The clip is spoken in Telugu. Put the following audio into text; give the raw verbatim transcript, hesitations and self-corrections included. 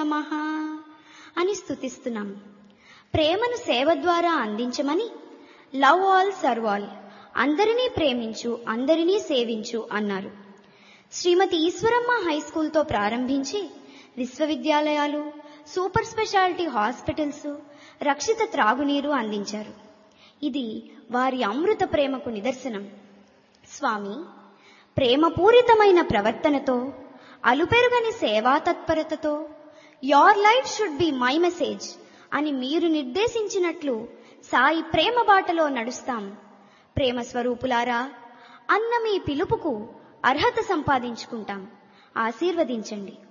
నమః అని స్తుతిస్తున్నాం. ప్రేమను సేవ ద్వారా అందించమని లవ్ ఆల్ సర్వ్ ఆల్, అందరినీ ప్రేమించు అందరినీ సేవించు అన్నారు. శ్రీమతి ఈశ్వరమ్మ హై స్కూల్తో ప్రారంభించి విశ్వవిద్యాలయాలు, సూపర్ స్పెషాలిటీ హాస్పిటల్స్, రక్షిత త్రాగునీరు అందించారు. ఇది వారి అమృత ప్రేమకు నిదర్శనం. స్వామి, ప్రేమపూరితమైన ప్రవర్తనతో, అలుపెరుగని సేవా తత్పరతతో your life should be my message అని మీరు నిర్దేశించినట్లు సాయి ప్రేమ బాటలో నడుస్తాం. ప్రేమ స్వరూపులారా, అన్న మీ పిలుపుకు అర్హత సంపాదించుకుంటాం. ఆశీర్వదించండి.